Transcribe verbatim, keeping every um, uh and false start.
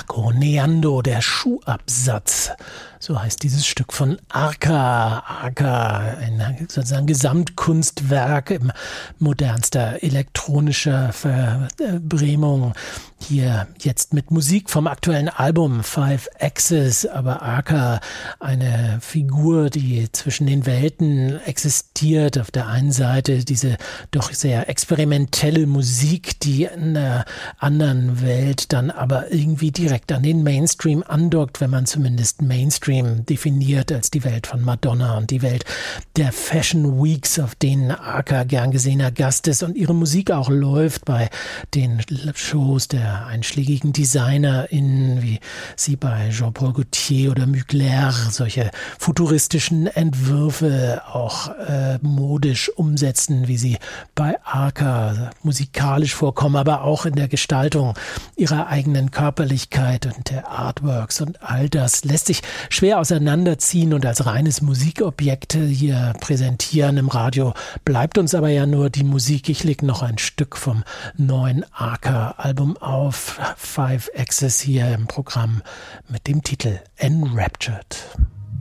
Sacco Neando, der Schuhabsatz. So heißt dieses Stück von Arca. Arca, ein sozusagen Gesamtkunstwerk im modernster elektronischer Verbrämung. Hier jetzt mit Musik vom aktuellen Album Five Axis, aber Arca, eine Figur, die zwischen den Welten existiert. Auf der einen Seite diese doch sehr experimentelle Musik, die in der anderen Welt dann aber irgendwie direkt an den Mainstream andockt, wenn man zumindest Mainstream definiert als die Welt von Madonna und die Welt der Fashion Weeks, auf denen Arca gern gesehener Gast ist und ihre Musik auch läuft bei den Shows der einschlägigen DesignerInnen, wie sie bei Jean-Paul Gaultier oder Mugler solche futuristischen Entwürfe auch äh, modisch umsetzen, wie sie bei Arca musikalisch vorkommen, aber auch in der Gestaltung ihrer eigenen Körperlichkeit und der Artworks und all das lässt sich schwer auseinanderziehen und als reines Musikobjekt hier präsentieren. Im Radio bleibt uns aber ja nur die Musik. Ich lege noch ein Stück vom neuen Arca-Album auf. Five Axis hier im Programm mit dem Titel Enraptured.